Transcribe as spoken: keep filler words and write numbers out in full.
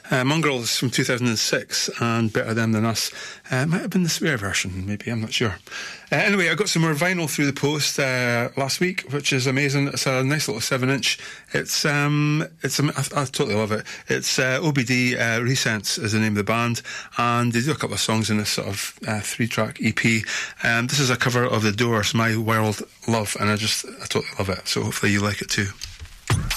Uh, Mongrels from two thousand six and Better Them Than Us. Uh, might have been the swear version, maybe, I'm not sure. Uh, anyway, I got some more vinyl through the post uh, last week, which is amazing. It's a nice little seven inch. It's, um, it's, I, I totally love it. It's uh, O B D uh, Resense is the name of the band, and they do a couple of songs in this sort of uh, three track E P. Um, this is a cover of The Doors, My World Love, and I just, I totally love it. So hopefully you like it too.